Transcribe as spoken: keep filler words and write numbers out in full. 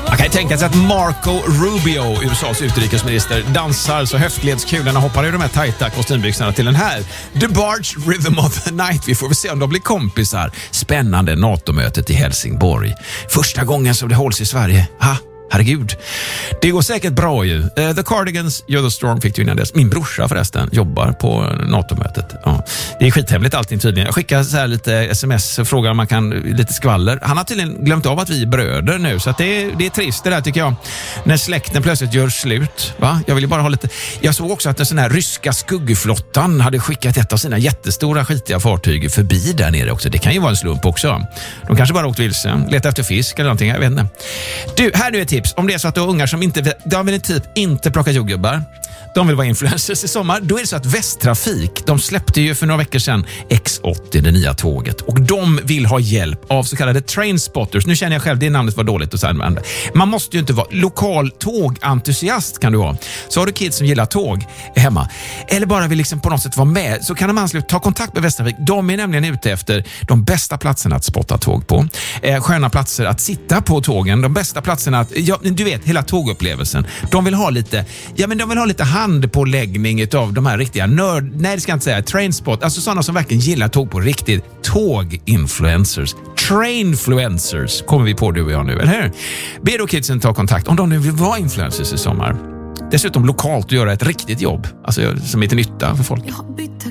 Man kan ju tänka sig att Marco Rubio, U S A:s utrikesminister, dansar så höftledskulorna hoppar ur de här tajta kostymbyxorna till den här The Barge Rhythm of the Night. Vi får väl se om de blir kompisar. Spännande NATO-mötet i Helsingborg. Första gången som det hålls i Sverige. Ha? Herregud. Det går säkert bra ju. Uh, The Cardigans, You're the Storm fick du innan dess. Min brorsa förresten jobbar på NATO-mötet. Ja. Det är skithemligt allting tydligen. Jag skickar så här lite sms och frågar om man kan lite skvaller. Han har tydligen glömt av att vi är bröder nu. Så att det, är, det är trist det där tycker jag. När släkten plötsligt gör slut. Va? Jag vill ju bara ha lite... Jag såg också att den sån här ryska skuggflottan hade skickat ett av sina jättestora skitiga fartyg förbi där nere också. Det kan ju vara en slump också. De kanske bara åkt vilse. Letar efter fisk eller någonting. Jag vet inte. Du, här nu är tips. Om det är så att du har ungar som inte de vill typ inte plocka jordgubbar, de vill vara influencers i sommar, då är det så att Västtrafik, de släppte ju för några veckor sedan X åttio, det nya tåget, och de vill ha hjälp av så kallade train spotters. Nu känner jag själv, det namnet var dåligt att använda. Man måste ju inte vara lokal tågentusiast kan du ha. Så har du kids som gillar tåg hemma eller bara vill liksom på något sätt vara med, så kan de ansluta, ta kontakt med Västtrafik. De är nämligen ute efter de bästa platserna att spotta tåg på. Eh, sköna platser att sitta på tågen, de bästa platserna att, ja, du vet, hela tågupplevelsen. De vill ha lite, ja men de vill ha lite handpåläggning av de här riktiga nörd, nej det ska jag inte säga, trainspot, alltså sådana som verkligen gillar tåg på riktigt. Tåginfluencers, trainfluencers kommer vi på du och jag nu, eller hur? Be då kidsen ta kontakt om de nu vill vara influencers i sommar. Dessutom lokalt och göra ett riktigt jobb, alltså som är till nytta för folk.